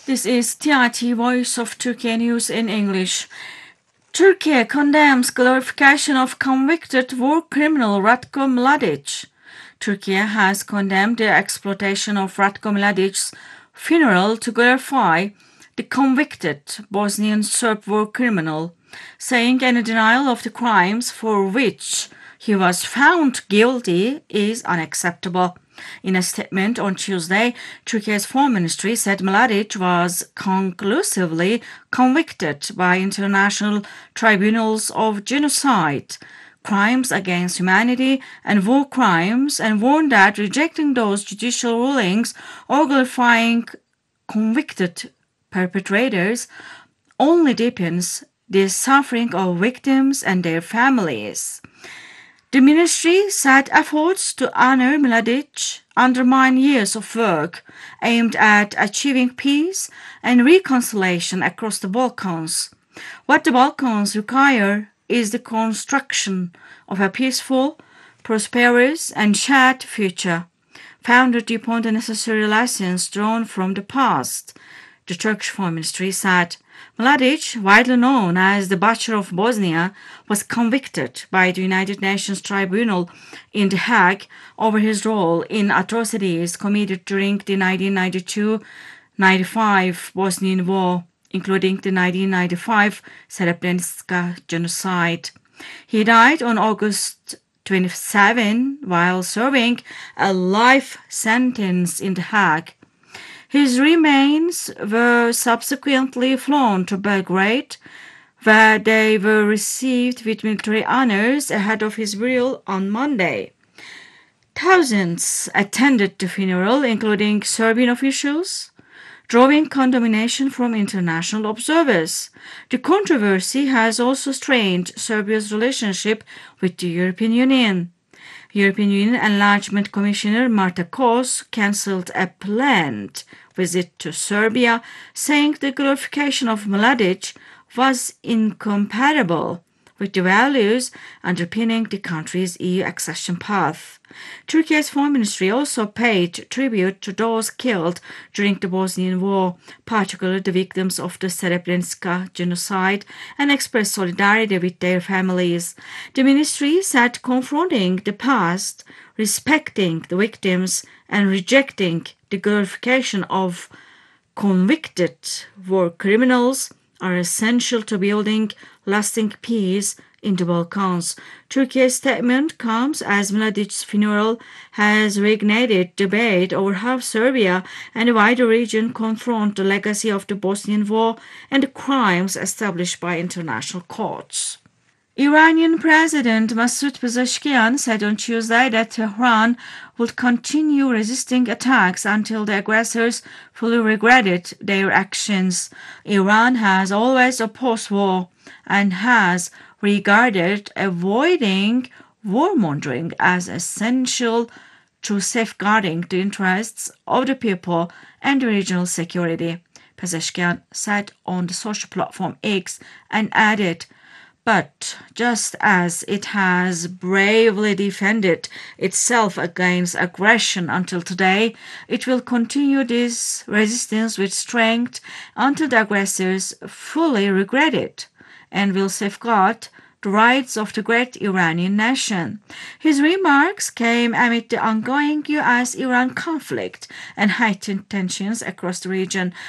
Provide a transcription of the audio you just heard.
This is TRT Voice of Turkey News in English. Turkey condemns glorification of convicted war criminal Ratko Mladic. Turkey has condemned the exploitation of Ratko Mladic's funeral to glorify the convicted Bosnian Serb war criminal, saying any denial of the crimes for which he was found guilty is unacceptable. In a statement on Tuesday, Turkey's Foreign Ministry said Mladic was conclusively convicted by international tribunals of genocide, crimes against humanity, and war crimes, and warned that rejecting those judicial rulings or glorifying convicted perpetrators only deepens the suffering of victims and their families. The ministry said efforts to honor Mladic undermine years of work aimed at achieving peace and reconciliation across the Balkans. What the Balkans require is the construction of a peaceful, prosperous, and shared future, founded upon the necessary lessons drawn from the past, the Turkish Foreign Ministry said. Mladic, widely known as the Butcher of Bosnia, was convicted by the United Nations Tribunal in The Hague over his role in atrocities committed during the 1992-95 Bosnian War, including the 1995 Srebrenica genocide. He died on August 27 while serving a life sentence in The Hague. His remains were subsequently flown to Belgrade, where they were received with military honors ahead of his burial on Monday. Thousands attended the funeral, including Serbian officials, drawing condemnation from international observers. The controversy has also strained Serbia's relationship with the European Union. European Union Enlargement Commissioner Marta Kos cancelled a planned visit to Serbia, saying the glorification of Mladic was incompatible with the values underpinning the country's EU accession path. Turkey's Foreign Ministry also paid tribute to those killed during the Bosnian War, particularly the victims of the Srebrenica genocide, and expressed solidarity with their families. The ministry said confronting the past, respecting the victims, and rejecting the glorification of convicted war criminals are essential to building lasting peace in the Balkans. Turkey's statement comes as Mladic's funeral has reignited debate over how Serbia and the wider region confront the legacy of the Bosnian War and the crimes established by international courts. Iranian President Masoud Pezeshkian said on Tuesday that Tehran would continue resisting attacks until the aggressors fully regretted their actions. Iran has always opposed war and has regarded avoiding warmongering as essential to safeguarding the interests of the people and regional security, Pezeshkian said on the social platform X and added, but just as it has bravely defended itself against aggression until today, it will continue this resistance with strength until the aggressors fully regret it and will safeguard the rights of the great Iranian nation. His remarks came amid the ongoing US-Iran conflict and heightened tensions across the region.